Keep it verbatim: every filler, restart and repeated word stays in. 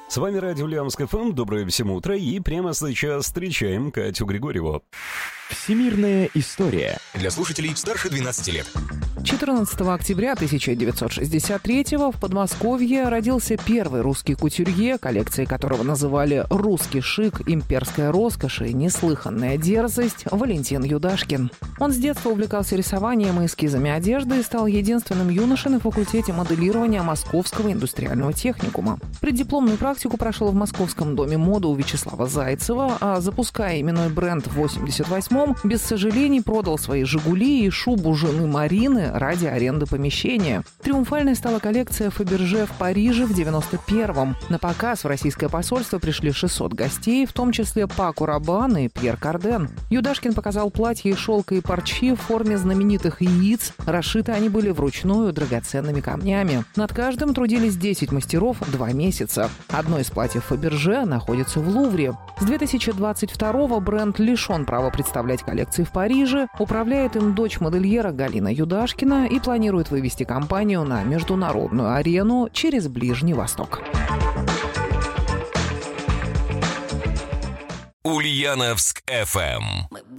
С вами радио Ульяновск эф эм. Доброе всем утро. И прямо сейчас встречаем Катю Григорьеву. Всемирная история. Для слушателей старше двенадцати лет. четырнадцатого октября тысяча девятьсот шестьдесят третьего в Подмосковье родился первый русский кутюрье, коллекции которого называли «русский шик», «имперская роскошь» и «неслыханная дерзость» Валентин Юдашкин. Он с детства увлекался рисованием и эскизами одежды и стал единственным юношей на факультете моделирования Московского индустриального техникума. Преддипломную практику прошел в Московском доме моды у Вячеслава Зайцева, а запуская именной бренд в восемьдесят восьмом, без сожалений продал свои «Жигули» и шубу жены Марины ради аренды помещения. Триумфальной стала коллекция Фаберже в Париже в девяносто первом. На показ в российское посольство пришли шестьсот гостей, в том числе Пако Рабан и Пьер Карден. Юдашкин показал платья из шелка и парчи в форме знаменитых яиц. Расшиты они были вручную драгоценными камнями. Над каждым трудились десять мастеров два месяца. Одно из платьев Фаберже находится в Лувре. С две тысячи двадцать второго бренд лишен права представлять коллекции в Париже, управляет им дочь модельера Галина Юдашкина и планирует вывести компанию на международную арену через Ближний Восток. Ульяновск эф эм.